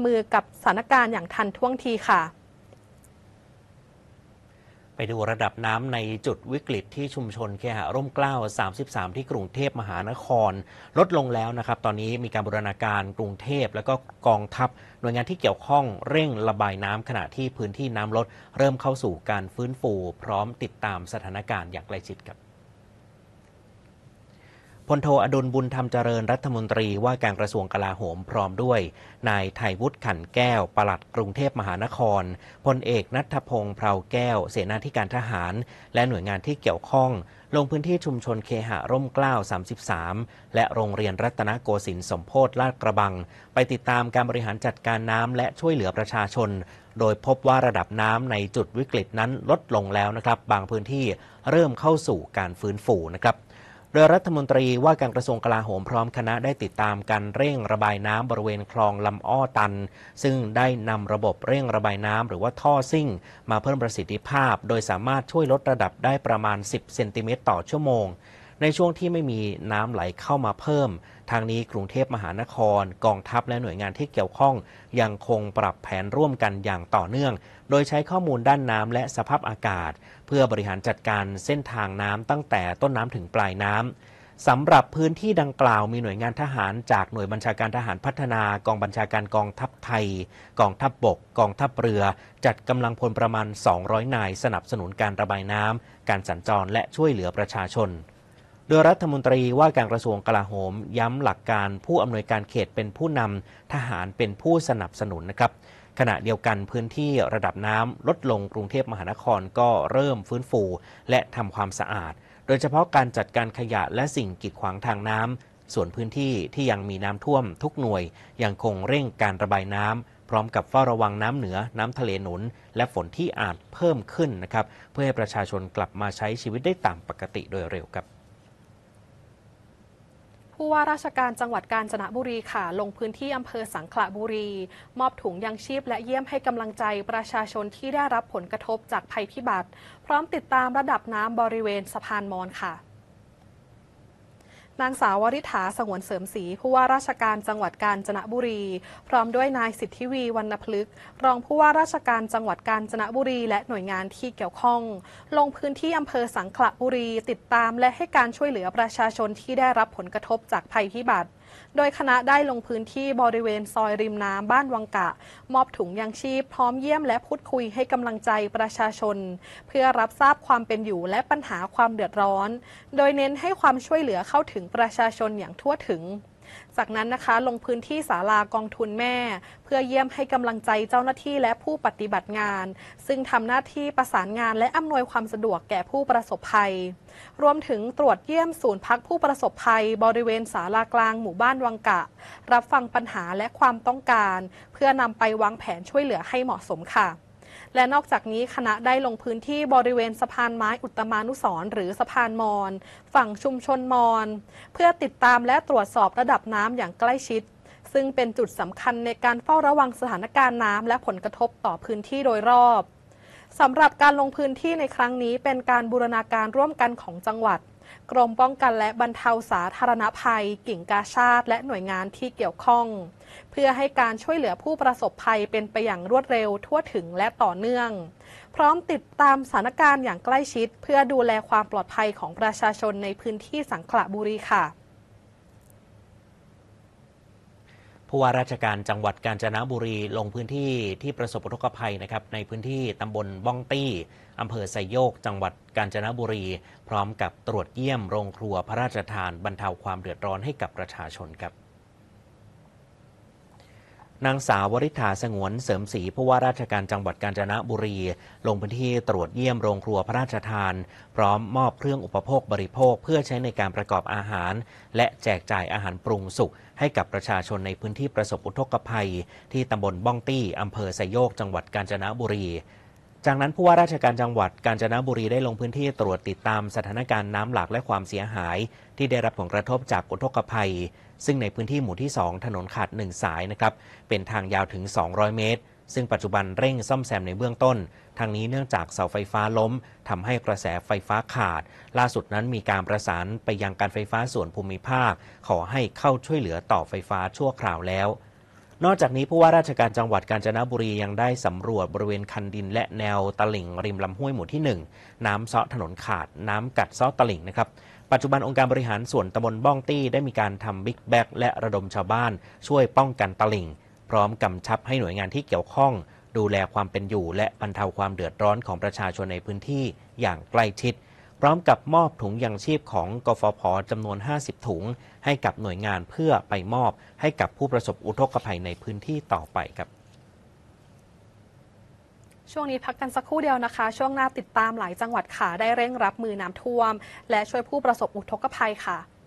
มือกับสถานการณ์อย่างทันท่วงทีค่ะไปดูระดับน้ำในจุดวิกฤตที่ชุมชนเคหะร่มเกล้า33ที่กรุงเทพมหานครลดลงแล้วนะครับตอนนี้มีการบูรณาการกรุงเทพและก็กองทัพหน่วยงานที่เกี่ยวข้องเร่งระบายน้ำขณะที่พื้นที่น้ำลดเริ่มเข้าสู่การฟื้นฟูพร้อมติดตามสถานการณ์อย่างใกล้ชิดครับพลโทอดุลบุญธรรมเจริญรัฐมนตรีว่าการกระทรวงกลาโหมพร้อมด้วยนายไทยวุฒิขันแก้วปลัดกรุงเทพมหานครพลเอกณัฐพงษ์เพราแก้วเสนาธิการทหารและหน่วยงานที่เกี่ยวข้องลงพื้นที่ชุมชนเคหะร่มเกล้า33และโรงเรียนรัตนโกสินทร์สมโพธิลาดกระบังไปติดตามการบริหารจัดการน้ำและช่วยเหลือประชาชนโดยพบว่าระดับน้ำในจุดวิกฤตนั้นลดลงแล้วนะครับบางพื้นที่เริ่มเข้าสู่การฟื้นฟูนะครับโดยรัฐมนตรีว่าการกระทรวงกลาโหมพร้อมคณะได้ติดตามการเร่งระบายน้ำบริเวณคลองลำอ้อตันซึ่งได้นำระบบเร่งระบายน้ำหรือว่าท่อซิ่งมาเพิ่มประสิทธิภาพโดยสามารถช่วยลดระดับได้ประมาณ10เซนติเมตรต่อชั่วโมงในช่วงที่ไม่มีน้ำไหลเข้ามาเพิ่มทางนี้กรุงเทพมหานครกองทัพและหน่วยงานที่เกี่ยวข้องยังคงปรับแผนร่วมกันอย่างต่อเนื่องโดยใช้ข้อมูลด้านน้ำและสภาพอากาศเพื่อบริหารจัดการเส้นทางน้ำตั้งแต่ต้นน้ำถึงปลายน้ำสำหรับพื้นที่ดังกล่าวมีหน่วยงานทหารจากหน่วยบัญชาการทหารพัฒนากองบัญชาการกองทัพไทยกองทัพบกกองทัพเรือจัดกำลังพลประมาณ200นายสนับสนุนการระบายน้ำการสัญจรและช่วยเหลือประชาชนโดยรัฐมนตรีว่าการกระทรวงกลาโหมย้ำหลักการผู้อำนวยการเขตเป็นผู้นำทหารเป็นผู้สนับสนุนนะครับขณะเดียวกันพื้นที่ระดับน้ำลดลงกรุงเทพมหานครก็เริ่มฟื้นฟูและทำความสะอาดโดยเฉพาะการจัดการขยะและสิ่งกีดขวางทางน้ำส่วนพื้นที่ที่ยังมีน้ำท่วมทุกหน่วยยังคงเร่งการระบายน้ำพร้อมกับเฝ้าระวังน้ำเหนือน้ำทะเลหนุนและฝนที่อาจเพิ่มขึ้นนะครับเพื่อให้ประชาชนกลับมาใช้ชีวิตได้ตามปกติโดยเร็วครับผู้ว่าราชการจังหวัดกาญจนบุรีค่ะลงพื้นที่อำเภอสังขละบุรีมอบถุงยังชีพและเยี่ยมให้กำลังใจประชาชนที่ได้รับผลกระทบจากภัยพิบัติพร้อมติดตามระดับน้ำบริเวณสะพานมอญค่ะนางสาววริษฐาสงวนเสริมศรีผู้ว่าราชการจังหวัดกาญจนบุรีพร้อมด้วยนายสิทธิวีวรรณพฤกษ์รองผู้ว่าราชการจังหวัดกาญจนบุรีและหน่วยงานที่เกี่ยวข้องลงพื้นที่อำเภอสังขละบุรีติดตามและให้การช่วยเหลือประชาชนที่ได้รับผลกระทบจากภัยพิบัติโดยคณะได้ลงพื้นที่บริเวณซอยริมน้ำบ้านวังกะมอบถุงยังชีพพร้อมเยี่ยมและพูดคุยให้กำลังใจประชาชนเพื่อรับทราบความเป็นอยู่และปัญหาความเดือดร้อนโดยเน้นให้ความช่วยเหลือเข้าถึงประชาชนอย่างทั่วถึงจากนั้นนะคะลงพื้นที่ศาลากองทุนแม่เพื่อเยี่ยมให้กำลังใจเจ้าหน้าที่และผู้ปฏิบัติงานซึ่งทำหน้าที่ประสานงานและอำนวยความสะดวกแก่ผู้ประสบภัยรวมถึงตรวจเยี่ยมศูนย์พักผู้ประสบภัยบริเวณศาลากลางหมู่บ้านวังกะรับฟังปัญหาและความต้องการเพื่อนำไปวางแผนช่วยเหลือให้เหมาะสมค่ะและนอกจากนี้คณะได้ลงพื้นที่บริเวณสะพานไม้อุตตมานุสรณ์หรือสะพานมอญฝั่งชุมชนมอญเพื่อติดตามและตรวจสอบระดับน้ำอย่างใกล้ชิดซึ่งเป็นจุดสำคัญในการเฝ้าระวังสถานการณ์น้ำและผลกระทบต่อพื้นที่โดยรอบสำหรับการลงพื้นที่ในครั้งนี้เป็นการบูรณาการร่วมกันของจังหวัดกรมป้องกันและบรรเทาสาธารณภัยกิ่งกาชาดและหน่วยงานที่เกี่ยวข้องเพื่อให้การช่วยเหลือผู้ประสบภัยเป็นไปอย่างรวดเร็วทั่วถึงและต่อเนื่องพร้อมติดตามสถานการณ์อย่างใกล้ชิดเพื่อดูแลความปลอดภัยของประชาชนในพื้นที่สังขละบุรีค่ะผู้ว่าราชการจังหวัดกาญจนบุรีลงพื้นที่ที่ประสบอุทกภัยนะครับในพื้นที่ตำบลบ้องตี้อำเภอไซโยกจังหวัดกาญจนบุรีพร้อมกับตรวจเยี่ยมโรงครัวพระราชทานบรรเทาความเดือดร้อนให้กับประชาชนครับนางสาววริษฐาสงวนเสริมศรีผู้ว่าราชการจังหวัดกาญจนบุรีลงพื้นที่ตรวจเยี่ยมโรงครัวพระราชทานพร้อมมอบเครื่องอุปโภคบริโภคเพื่อใช้ในการประกอบอาหารและแจกจ่ายอาหารปรุงสุกให้กับประชาชนในพื้นที่ประสบอุทกภัยที่ตำบลบ้องตี้อำเภอไซโยกจังหวัดกาญจนบุรีจากนั้นผู้ว่าราชการจังหวัดกาญจนบุรีได้ลงพื้นที่ตรวจติดตามสถานการณ์น้ำหลากและความเสียหายที่ได้รับผลกระทบจากอุทกภัยซึ่งในพื้นที่หมู่ที่2ถนนขาด1สายนะครับเป็นทางยาวถึง200เมตรซึ่งปัจจุบันเร่งซ่อมแซมในเบื้องต้นทางนี้เนื่องจากเสาไฟฟ้าล้มทำให้กระแสไฟฟ้าขาดล่าสุดนั้นมีการประสานไปยังการไฟฟ้าส่วนภูมิภาคขอให้เข้าช่วยเหลือต่อไฟฟ้าชั่วคราวแล้วนอกจากนี้ผู้ว่าราชการจังหวัดกาญจนบุรียังได้สำรวจบริเวณคันดินและแนวตลิ่งริมลำห้วยหมู่ที่ 1น้ำเซาะถนนขาดน้ำกัดเซาะตลิ่งนะครับปัจจุบันองค์การบริหารส่วนตำบลบ้องตี้ได้มีการทำบิ๊กแบ็กและระดมชาวบ้านช่วยป้องกันตลิ่งพร้อมกำชับให้หน่วยงานที่เกี่ยวข้องดูแลความเป็นอยู่และบรรเทาความเดือดร้อนของประชาชนในพื้นที่อย่างใกล้ชิดพร้อมกับมอบถุงยังชีพของกฟผ.จำนวน50ถุงให้กับหน่วยงานเพื่อไปมอบให้กับผู้ประสบอุทกภัยในพื้นที่ต่อไปครับช่วงนี้พักกันสักครู่เดียวนะคะ ช่วงหน้าติดตามหลายจังหวัดค่ะได้เร่งรับมือน้ำท่วมและช่วยผู้ประสบอุทกภัยค่ะ